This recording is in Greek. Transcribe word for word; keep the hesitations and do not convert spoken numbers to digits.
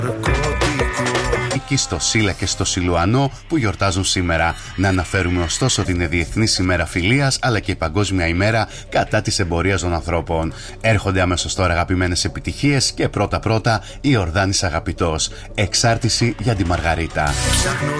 Εκεί στο Σύλλα και στο Σιλουανό που γιορτάζουν σήμερα. Να αναφέρουμε ωστόσο ότι είναι Διεθνής ημέρα φιλίας αλλά και η Παγκόσμια ημέρα κατά της εμπορίας των ανθρώπων. Έρχονται αμέσως τώρα αγαπημένες επιτυχίες και πρώτα πρώτα η Ορδάνης Αγαπητός. Εξάρτηση για τη Μαργαρίτα. Ψάχνω